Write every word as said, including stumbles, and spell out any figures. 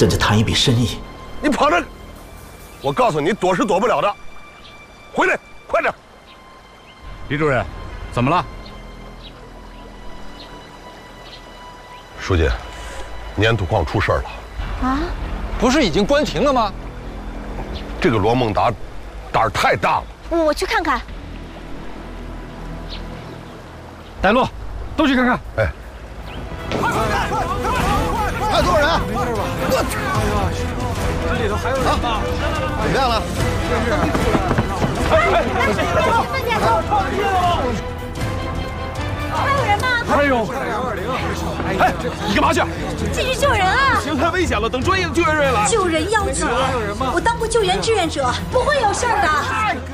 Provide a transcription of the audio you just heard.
朕在谈一笔生意。 你跑着！我告诉你，躲是躲不了的。回来，快点！ 李主任，怎么了？ 书记，粘土矿出事儿了。 啊？ 不是已经关停了吗？ 这个罗孟达胆儿太大了。 我去看看。 带路，都去看看。 哎， 快快快快快！太多人！ 没事吧？我操！哎呀，这里头还有人吗？ 怎么样了？ 这是。 哎哎，慢点！还有人吗？ 还有。哎，你干嘛去？ 继续救人啊！ 行，太危险了，等专业的救援人员来。 救人要紧，我当过救援志愿者，不会有事儿的。